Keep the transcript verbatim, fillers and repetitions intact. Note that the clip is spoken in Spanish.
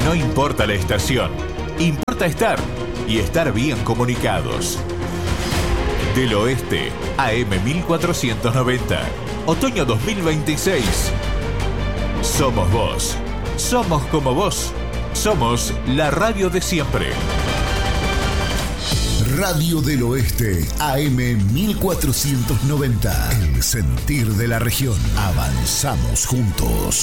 No importa la estación, importa estar y estar bien comunicados. Del Oeste, A M mil cuatrocientos noventa, otoño dos mil veintiséis. Somos vos, somos como vos, somos la radio de siempre. Radio del Oeste, A M mil cuatrocientos noventa. El sentir de la región. Avanzamos juntos.